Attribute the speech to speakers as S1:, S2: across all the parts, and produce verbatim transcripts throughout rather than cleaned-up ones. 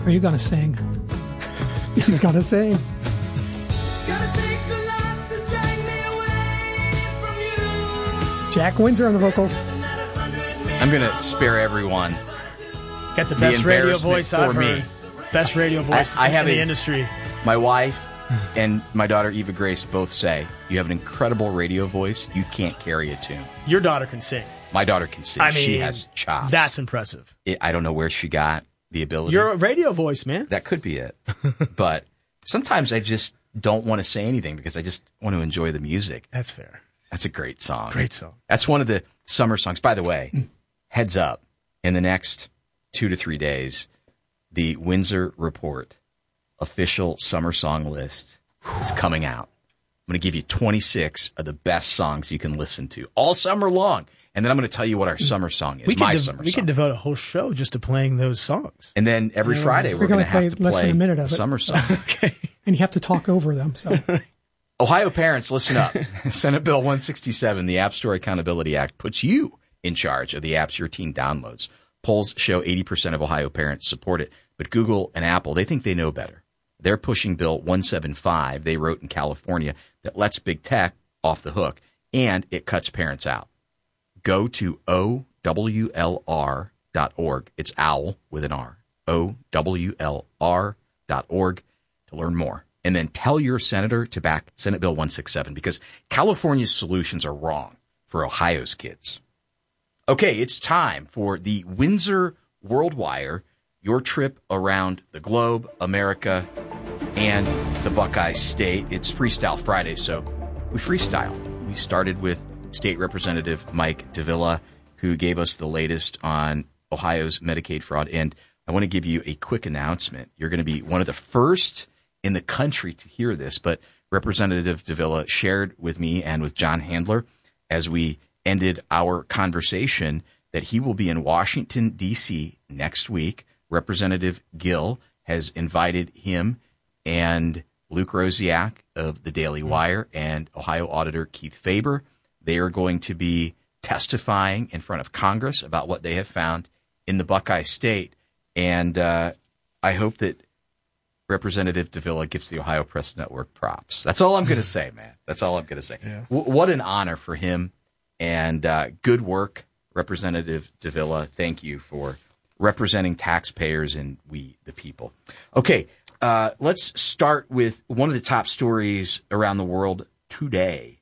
S1: Are you going to sing? He's going to sing. Jack Windsor on the vocals.
S2: I'm going to spare everyone.
S3: Got the best
S2: the
S3: radio voice I've
S2: for
S3: heard.
S2: me.
S3: Best radio voice
S2: I, I
S3: in
S2: have
S3: the
S2: a,
S3: industry.
S2: My wife and my daughter Eva Grace both say, you have an incredible radio voice. You can't carry a tune.
S3: Your daughter can sing.
S2: My daughter can sing.
S3: I mean,
S2: she has chops.
S3: That's impressive.
S2: It, I don't know where she got the ability.
S3: You're a radio voice, man.
S2: That could be it. But sometimes I just don't want to say anything because I just want to enjoy the music.
S3: That's fair.
S2: That's a great song.
S3: Great song.
S2: That's one of the summer songs. By the way, heads up, in the next two to three days, the Windsor Report official summer song list is coming out. I'm going to give you twenty-six of the best songs you can listen to all summer long. And then I'm going to tell you what our summer song is,
S3: we
S2: my
S3: could de-
S2: summer
S3: we
S2: song.
S3: could devote a whole show just to playing those songs.
S2: And then every
S1: Yeah,
S2: Friday
S1: we're
S2: we're going
S1: gonna
S2: to have
S1: play
S2: to
S1: less
S2: play
S1: than a minute of
S2: a
S1: it.
S2: summer song.
S3: Okay.
S1: And you have to talk over them. So
S2: Ohio parents, listen up. Senate Bill one sixty-seven, the App Store Accountability Act, puts you in charge of the apps your teen downloads. Polls show eighty percent of Ohio parents support it, but Google and Apple, they think they know better. They're pushing Bill one seventy-five, they wrote in California, that lets big tech off the hook, and it cuts parents out. Go to O W L R dot org. It's OWL with an R. O W L R dot org to learn more. And then tell your senator to back Senate Bill one sixty-seven because California's solutions are wrong for Ohio's kids. Okay, it's time for the Windsor World Wire, your trip around the globe, America, and the Buckeye State. It's Freestyle Friday, so we freestyle. We started with State Representative Mike Davila, who gave us the latest on Ohio's Medicaid fraud. And I want to give you a quick announcement. You're going to be one of the first in the country to hear this, but Representative Davila shared with me and with John Handler as we ended our conversation that he will be in Washington, D C next week. Representative Gill has invited him and Luke Rosiak of the Daily Wire and Ohio Auditor Keith Faber. They are going to be testifying in front of Congress about what they have found in the Buckeye State. And uh, I hope that Representative Davila gives the Ohio Press Network props. That's all I'm going to say, man. That's all I'm going to say. Yeah. W- what an honor for him. And uh, good work, Representative Davila. Thank you for representing taxpayers and we, the people. Okay, uh, let's start with one of the top stories around the world today.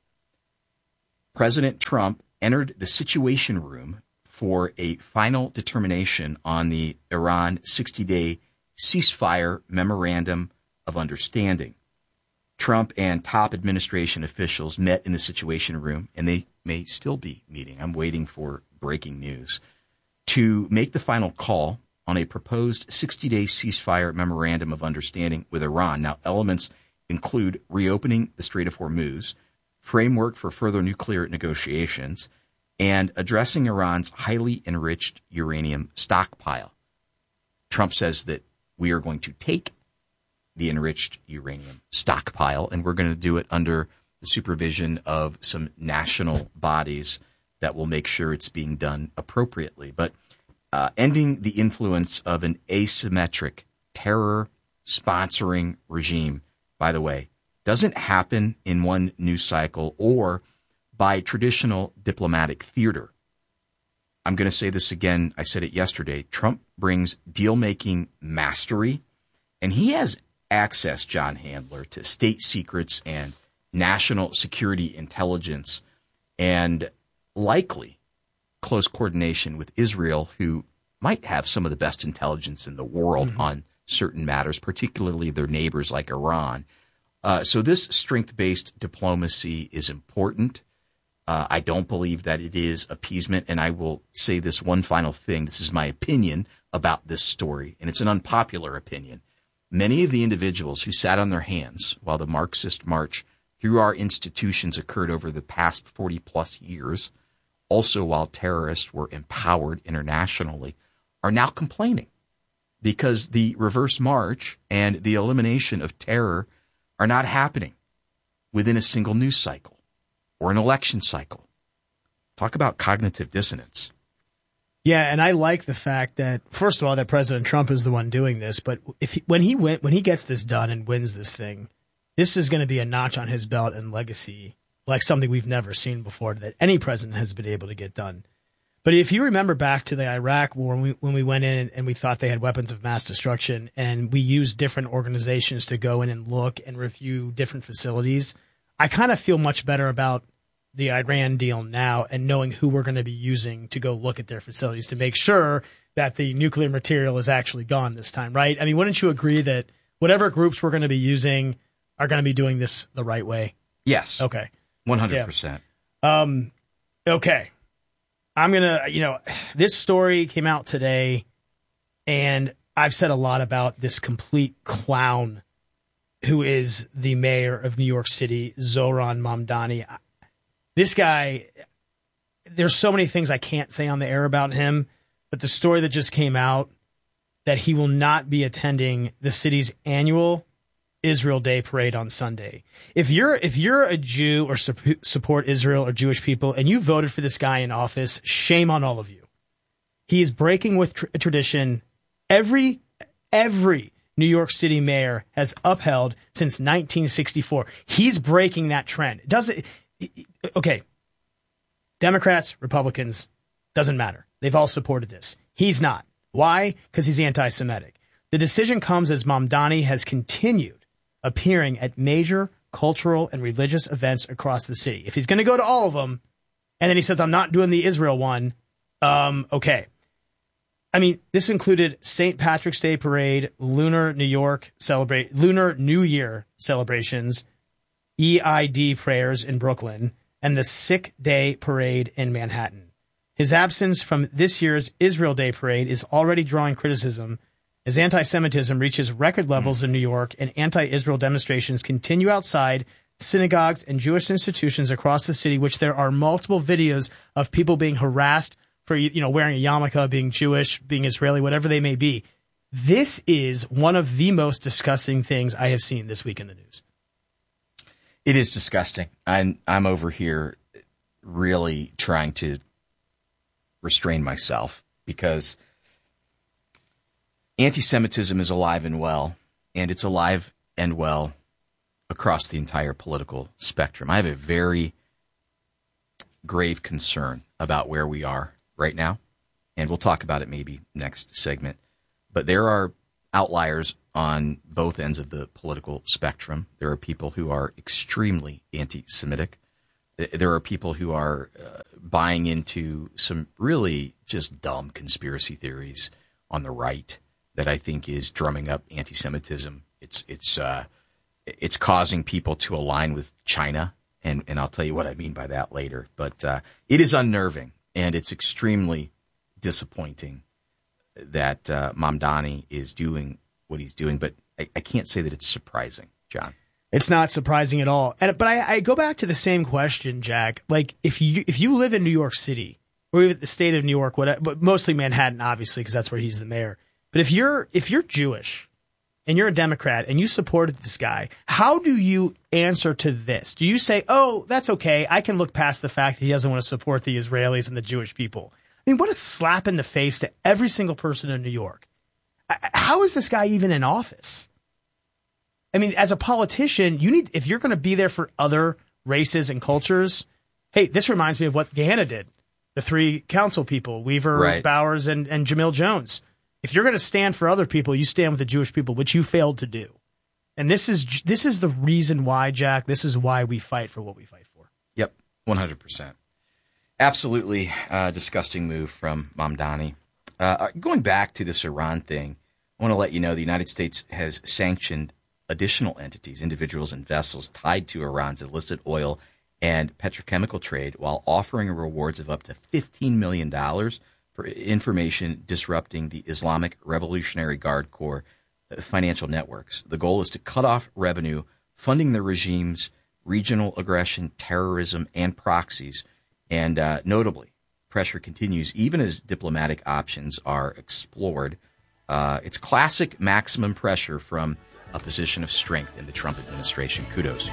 S2: President Trump entered the Situation Room for a final determination on the Iran sixty-day ceasefire memorandum of understanding. Trump and top administration officials met in the Situation Room, and they may still be meeting. I'm waiting for breaking news to make the final call on a proposed sixty-day ceasefire memorandum of understanding with Iran. Now, elements include reopening the Strait of Hormuz, framework for further nuclear negotiations, and addressing Iran's highly enriched uranium stockpile. Trump says that we are going to take the enriched uranium stockpile, and we're going to do it under the supervision of some national bodies that will make sure it's being done appropriately. But uh, ending the influence of an asymmetric terror-sponsoring regime, by the way, doesn't happen in one news cycle or by traditional diplomatic theater. I'm going to say this again. I said it yesterday. Trump brings deal-making mastery, and he has access, John Handler, to state secrets and national security intelligence, and likely close coordination with Israel, who might have some of the best intelligence in the world mm-hmm. on certain matters, particularly their neighbors like Iran. Uh, so this strength-based diplomacy is important. Uh, I don't believe that it is appeasement, and I will say this one final thing. This is my opinion about this story, and it's an unpopular opinion. Many of the individuals who sat on their hands while the Marxist march through our institutions occurred over the past forty-plus years, also while terrorists were empowered internationally, are now complaining because the reverse march and the elimination of terror are not happening within a single news cycle or an election cycle. Talk about cognitive dissonance.
S3: Yeah, and I like the fact that, first of all, that President Trump is the one doing this, but if he, when he went, when he gets this done and wins this thing, this is going to be a notch on his belt and legacy, like something we've never seen before that any president has been able to get done. But if you remember back to the Iraq war, when we, when we went in and we thought they had weapons of mass destruction, and we used different organizations to go in and look and review different facilities, I kind of feel much better about the Iran deal now and knowing who we're going to be using to go look at their facilities to make sure that the nuclear material is actually gone this time, right? I mean, wouldn't you agree that whatever groups we're going to be using are going to be doing this the right way?
S2: Yes.
S3: Okay.
S2: one hundred percent.
S3: Yeah. Um, okay. I'm going to, you know, this story came out today, and I've said a lot about this complete clown who is the mayor of New York City, Zohran Mamdani. This guy, there's so many things I can't say on the air about him, but the story that just came out that he will not be attending the city's annual Israel Day parade on Sunday. If you're if you're a Jew or su- support Israel or Jewish people and you voted for this guy in office, shame on all of you. He is breaking with tr- tradition every every New York City mayor has upheld since nineteen sixty-four. He's breaking that trend. Does it? Okay, Democrats, Republicans, doesn't matter. They've all supported this. He's not. Why? Because he's anti-Semitic. The decision comes as Mamdani has continued appearing at major cultural and religious events across the city. If he's going to go to all of them, and then he says, I'm not doing the Israel one, um, okay. I mean, this included Saint Patrick's Day parade, Lunar New York celebrate, Lunar New Year celebrations, E I D prayers in Brooklyn, and the Sick Day parade in Manhattan. His absence from this year's Israel Day parade is already drawing criticism as anti-Semitism reaches record levels in New York and anti-Israel demonstrations continue outside synagogues and Jewish institutions across the city, which there are multiple videos of people being harassed for, you know, wearing a yarmulke, being Jewish, being Israeli, whatever they may be. This is one of the most disgusting things I have seen this week in the news.
S2: It is disgusting. I'm, I'm over here really trying to restrain myself because anti-Semitism is alive and well, and it's alive and well across the entire political spectrum. I have a very grave concern about where we are right now, and we'll talk about it maybe next segment. But there are outliers on both ends of the political spectrum. There are people who are extremely anti-Semitic. There are people who are uh, buying into some really just dumb conspiracy theories on the right that I think is drumming up anti-Semitism. It's it's uh, it's causing people to align with China, and, and I'll tell you what I mean by that later. But uh, it is unnerving, and it's extremely disappointing that uh, Mamdani is doing what he's doing. But I, I can't say that it's surprising, John.
S3: It's not surprising at all. And but I, I go back to the same question, Jack. Like if you if you live in New York City or even the state of New York, whatever, but mostly Manhattan, obviously, because that's where he's the mayor. But if you're if you're Jewish and you're a Democrat and you supported this guy, how do you answer to this? Do you say, oh, that's okay, I can look past the fact that he doesn't want to support the Israelis and the Jewish people? I mean, what a slap in the face to every single person in New York. How is this guy even in office? I mean, as a politician, you need if you're going to be there for other races and cultures, hey, this reminds me of what Gehenna did. The three council people, Weaver,
S2: right.
S3: Bowers, and, and Jamil Jones. If you're going to stand for other people, you stand with the Jewish people, which you failed to do. And this is this is the reason why, Jack, this is why we fight for what we fight for.
S2: Yep, one hundred percent. Absolutely uh, disgusting move from Mamdani. Uh, going back to this Iran thing, I want to let you know the United States has sanctioned additional entities, individuals, and vessels tied to Iran's illicit oil and petrochemical trade while offering rewards of up to fifteen million dollars for information disrupting the Islamic Revolutionary Guard Corps financial networks. The goal is to cut off revenue funding the regime's regional aggression, terrorism, and proxies. And uh, notably, pressure continues even as diplomatic options are explored. Uh, it's classic maximum pressure from a position of strength in the Trump administration. Kudos.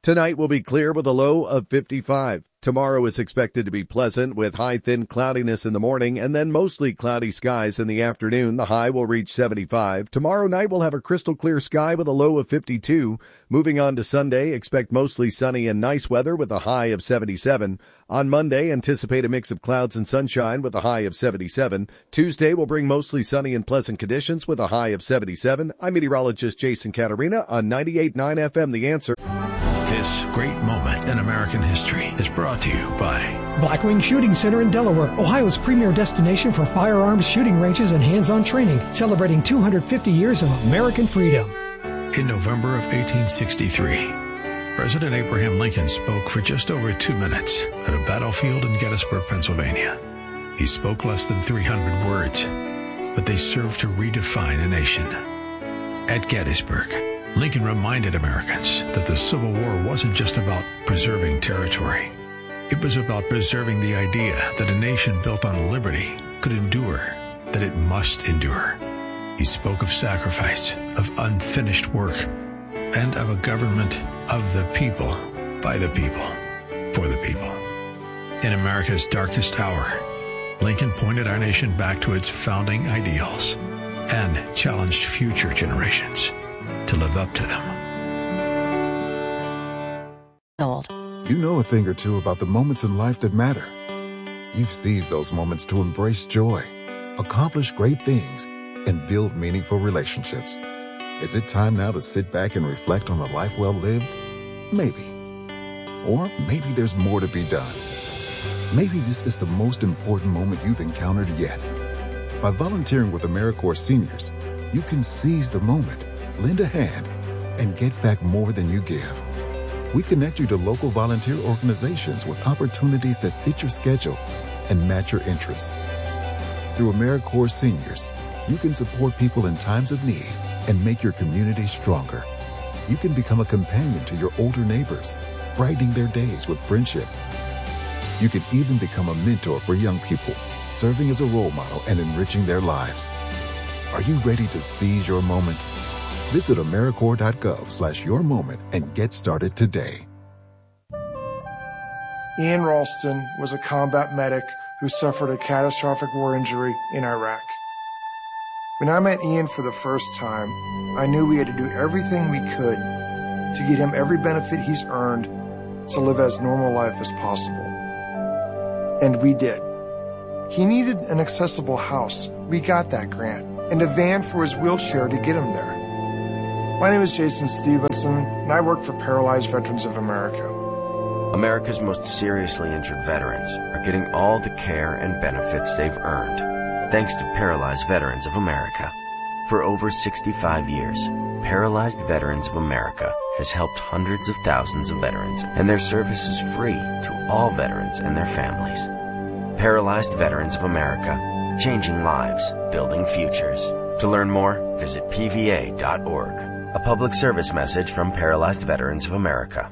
S4: Tonight will be clear with a low of fifty-five. Tomorrow is expected to be pleasant with high thin cloudiness in the morning and then mostly cloudy skies in the afternoon. The high will reach seventy-five. Tomorrow night we'll have a crystal clear sky with a low of fifty-two. Moving on to Sunday, expect mostly sunny and nice weather with a high of seventy-seven. On Monday, anticipate a mix of clouds and sunshine with a high of seventy-seven. Tuesday will bring mostly sunny and pleasant conditions with a high of seventy-seven. I'm meteorologist Jason Caterina on ninety-eight point nine F M The Answer.
S5: This great moment in American history is brought to you by
S1: Blackwing Shooting Center in Delaware, Ohio's premier destination for firearms shooting ranges and hands-on training, celebrating two hundred fifty years of American freedom.
S5: In November of eighteen sixty-three, President Abraham Lincoln spoke for just over two minutes at a battlefield in Gettysburg, Pennsylvania. He spoke less than three hundred words, but they served to redefine a nation. At Gettysburg, Lincoln reminded Americans that the Civil War wasn't just about preserving territory. It was about preserving the idea that a nation built on liberty could endure, that it must endure. He spoke of sacrifice, of unfinished work, and of a government of the people, by the people, for the people. In America's darkest hour, Lincoln pointed our nation back to its founding ideals and challenged future generations to live up to them.
S6: You know a thing or two about the moments in life that matter. You've seized those moments to embrace joy, accomplish great things, and build meaningful relationships. Is it time now to sit back and reflect on a life well lived? Maybe. Or maybe there's more to be done. Maybe this is the most important moment you've encountered yet. By volunteering with AmeriCorps Seniors, you can seize the moment, lend a hand, and get back more than you give. We connect you to local volunteer organizations with opportunities that fit your schedule and match your interests. Through AmeriCorps Seniors, you can support people in times of need and make your community stronger. You can become a companion to your older neighbors, brightening their days with friendship. You can even become a mentor for young people, serving as a role model and enriching their lives. Are you ready to seize your moment? Visit AmeriCorps.gov slash your moment and get started today.
S7: Ian Ralston was a combat medic who suffered a catastrophic war injury in Iraq. When I met Ian for the first time, I knew we had to do everything we could to get him every benefit he's earned to live as normal life as possible. And we did. He needed an accessible house. We got that grant. And a van for his wheelchair to get him there. My name is Jason Stevenson, and I work for Paralyzed Veterans of America.
S8: America's most seriously injured veterans are getting all the care and benefits they've earned, thanks to Paralyzed Veterans of America. For over sixty-five years, Paralyzed Veterans of America has helped hundreds of thousands of veterans, and their service is free to all veterans and their families. Paralyzed Veterans of America, changing lives, building futures. To learn more, visit P V A dot org. A public service message from Paralyzed Veterans of America.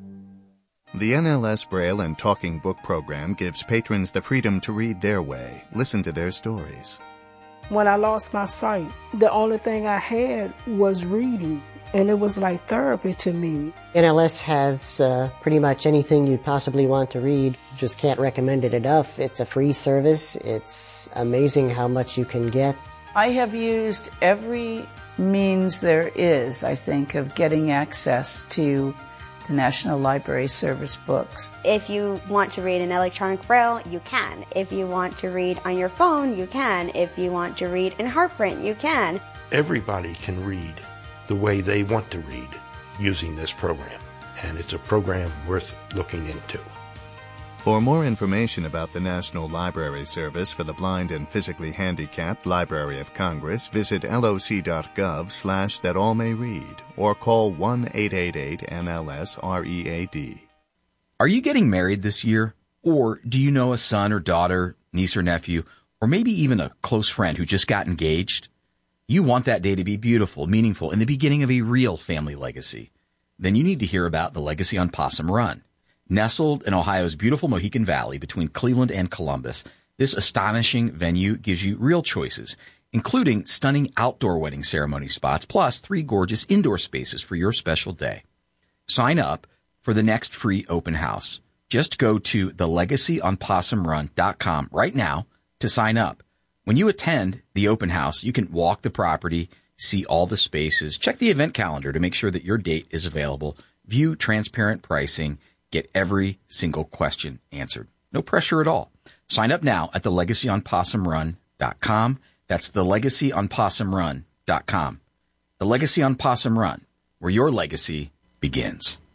S9: The N L S Braille and Talking Book program gives patrons the freedom to read their way, listen to their stories.
S10: When I lost my sight, the only thing I had was reading, and it was like therapy to me.
S11: N L S has uh, pretty much anything you'd possibly want to read. Just can't recommend it enough. It's a free service. It's amazing how much you can get.
S12: I have used every means there is, I think, of getting access to the National Library Service books.
S13: If you want to read in electronic Braille, you can. If you want to read on your phone, you can. If you want to read in Heartprint, you can.
S14: Everybody can read the way they want to read using this program, and it's a program worth looking into.
S9: For more information about the National Library Service for the Blind and Physically Handicapped Library of Congress, visit loc.gov slash that all may read or call one eight eight eight N L S R E A D.
S2: Are you getting married this year? Or do you know a son or daughter, niece or nephew, or maybe even a close friend who just got engaged? You want that day to be beautiful, meaningful, and the beginning of a real family legacy. Then you need to hear about the Legacy on Possum Run. Nestled in Ohio's beautiful Mohican Valley between Cleveland and Columbus, this astonishing venue gives you real choices, including stunning outdoor wedding ceremony spots, plus three gorgeous indoor spaces for your special day. Sign up for for the next free open house. Just go to the legacy on possum run dot com right now to sign up. When you attend the open house, you can walk the property, see all the spaces, check the event calendar to make sure that your date is available, view transparent pricing, get every single question answered. No pressure at all. Sign up now at the legacy on possum run dot com. That's the legacy on possum run dot com. The Legacy on Possum Run, where your legacy begins.